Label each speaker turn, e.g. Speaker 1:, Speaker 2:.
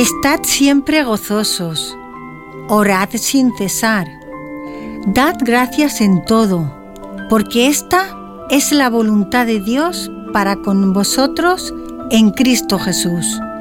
Speaker 1: Estad siempre gozosos, orad sin cesar, dad gracias en todo, porque esta es la voluntad de Dios para con vosotros en Cristo Jesús.